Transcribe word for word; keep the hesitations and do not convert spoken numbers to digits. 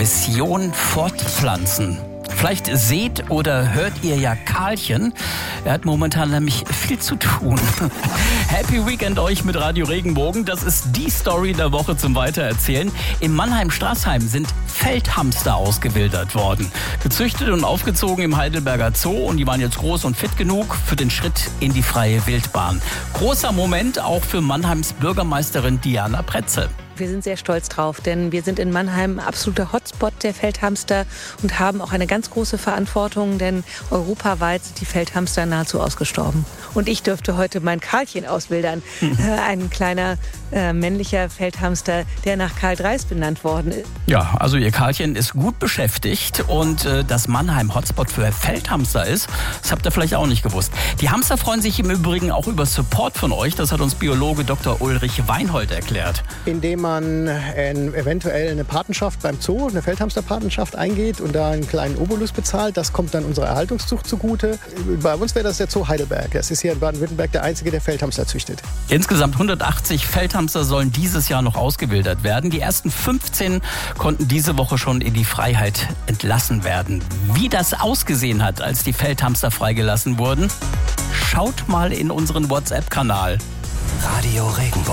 Mission Fortpflanzen. Vielleicht seht oder hört ihr ja Karlchen. Er hat momentan nämlich viel zu tun. Happy Weekend euch mit Radio Regenbogen. Das ist die Story der Woche zum Weitererzählen. In Mannheim-Straßheim sind Feldhamster ausgewildert worden. Gezüchtet und aufgezogen im Heidelberger Zoo. Und die waren jetzt groß und fit genug für den Schritt in die freie Wildbahn. Großer Moment auch für Mannheims Bürgermeisterin Diana Pretze. Wir sind sehr stolz drauf, denn wir sind in Mannheim ein absoluter Hotspot der Feldhamster und haben auch eine ganz große Verantwortung, denn europaweit sind die Feldhamster nahezu ausgestorben. Und ich dürfte heute mein Karlchen auswildern, mhm. äh, ein kleiner äh, männlicher Feldhamster, der nach Karl Dreis benannt worden ist. Ja, also ihr Karlchen ist gut beschäftigt und äh, dass Mannheim Hotspot für Feldhamster ist, das habt ihr vielleicht auch nicht gewusst. Die Hamster freuen sich im Übrigen auch über Support von euch, das hat uns Biologe Doktor Ulrich Weinhold erklärt. Indem man man äh, eventuell eine Patenschaft beim Zoo, eine Feldhamsterpatenschaft eingeht und da einen kleinen Obolus bezahlt. Das kommt dann unserer Erhaltungszucht zugute. Bei uns wäre das der Zoo Heidelberg. Das ist hier in Baden-Württemberg der einzige, der Feldhamster züchtet. Insgesamt hundertachtzig Feldhamster sollen dieses Jahr noch ausgewildert werden. Die ersten fünfzehn konnten diese Woche schon in die Freiheit entlassen werden. Wie das ausgesehen hat, als die Feldhamster freigelassen wurden, schaut mal in unseren WhatsApp-Kanal. Radio Regenbogen.